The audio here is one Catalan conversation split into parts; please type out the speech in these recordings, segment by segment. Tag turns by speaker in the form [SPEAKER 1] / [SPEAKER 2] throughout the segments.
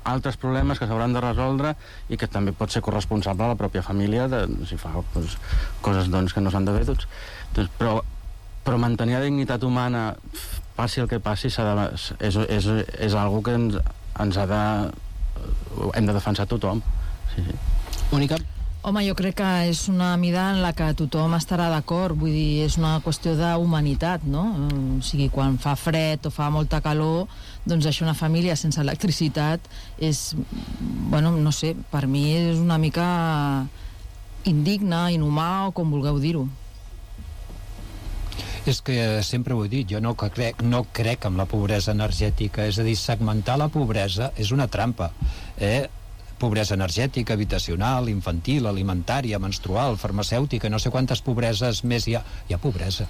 [SPEAKER 1] altres problemes que s'hauran de resoldre i que també pot ser corresponsable la pròpia família si fa coses que no s'han d'haver duts. Però mantenir la dignitat humana, passi el que passi, és algo que ens hem de defensar tothom. Sí.
[SPEAKER 2] Mònica?
[SPEAKER 3] Home, jo crec que és una mida en la que tothom estarà d'acord, vull dir, és una qüestió d'humanitat, no? O sigui, quan fa fred o fa molta calor, doncs això, una família sense electricitat és, bueno, no sé, per mi és una mica indigne, inhumà o com vulgueu dir-ho.
[SPEAKER 4] És que sempre ho he dit, jo no crec en la pobresa energètica, és a dir, segmentar la pobresa és una trampa, pobresa energètica, habitacional, infantil, alimentària, menstrual, farmacèutica, no sé quantes pobreses més hi ha. Hi ha pobresa.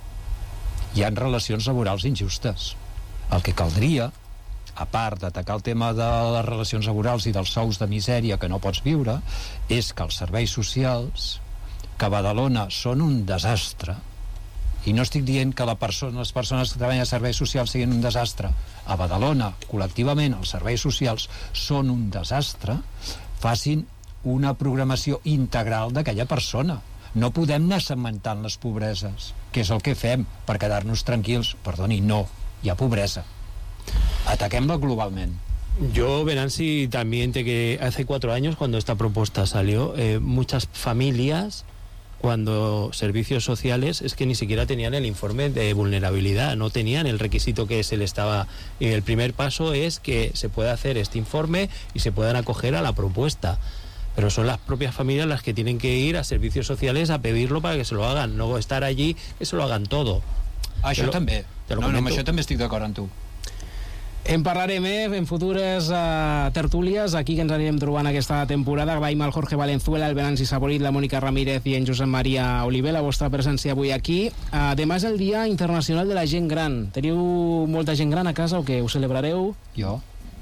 [SPEAKER 4] Hi ha relacions laborals injustes. El que caldria, a part d'atacar el tema de les relacions laborals i dels sous de misèria que no pots viure, és que els serveis socials, que a Badalona són un desastre, i no estic dient que les persones que treballen a serveis socials siguin un desastre. A Badalona, col·lectivament, els serveis socials són un desastre. Facin una programació integral d'aquella persona. No podem anar segmentant les pobreses, que és el que fem per quedar-nos tranquils. Perdoni, no, hi ha pobresa. Ataquem-la globalment.
[SPEAKER 2] Yo, Venanci, también que hace 4 años, cuando esta propuesta salió, muchas familias, cuando servicios sociales, es que ni siquiera tenían el informe de vulnerabilidad, no tenían el requisito que se le estaba. Y el primer paso es que se pueda hacer este informe y se puedan acoger a la propuesta. Pero son las propias familias las que tienen que ir a servicios sociales a pedirlo para que se lo hagan, no estar allí que se lo hagan todo.
[SPEAKER 4] Això també. No, amb això també estic d'acord amb tu.
[SPEAKER 5] En parlarem en futures tertúlies, aquí que ens anirem trobant aquesta temporada. Agraïm al Jorge Valenzuela, el Venanci Saborit, la Mònica Ramírez i en Josep Maria Oliver la vostra presència avui aquí. Demà és el Dia Internacional de la Gent Gran. Teniu molta gent gran a casa o què? Ho celebrareu?
[SPEAKER 4] Jo.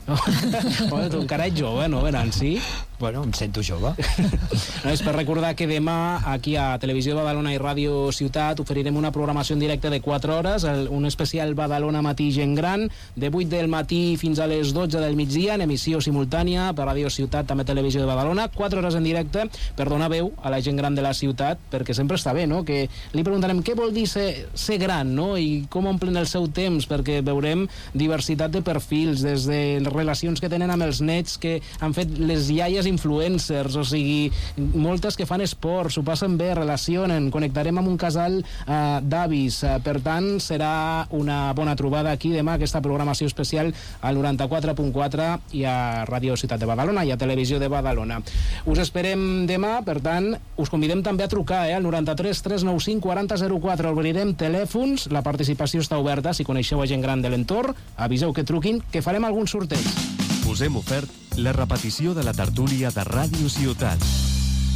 [SPEAKER 5] Bueno, tu encara ets jove, no, Venanci?
[SPEAKER 4] Bueno, em sento jove.
[SPEAKER 5] No, és per recordar que demà aquí a Televisió de Badalona i Ràdio Ciutat oferirem una programació en directe de 4 hores, un especial Badalona Matí Gent Gran, de 8 del matí fins a les 12 del migdia, en emissió simultània per Ràdio Ciutat, també Televisió de Badalona, 4 hores en directe per donar veu a la gent gran de la ciutat, perquè sempre està bé, no?, que li preguntarem què vol dir ser gran, no?, i com omplen el seu temps, perquè veurem diversitat de perfils, des de relacions que tenen amb els nets que han fet les iaies influencers, o sigui, moltes que fan esport, s'ho passen bé, relacionen, connectarem amb un casal d'avis, per tant serà una bona trobada aquí demà, aquesta programació especial al 94.4 i a Ràdio Ciutat de Badalona i a Televisió de Badalona. Us esperem demà, per tant us convidem també a trucar al 93 395 4004, obrirem telèfons, la participació està oberta, si coneixeu a gent gran de l'entorn aviseu que truquin, que farem algun sorteig.
[SPEAKER 6] Us hem ofert la repetició de la tertúlia de Ràdio Ciutat.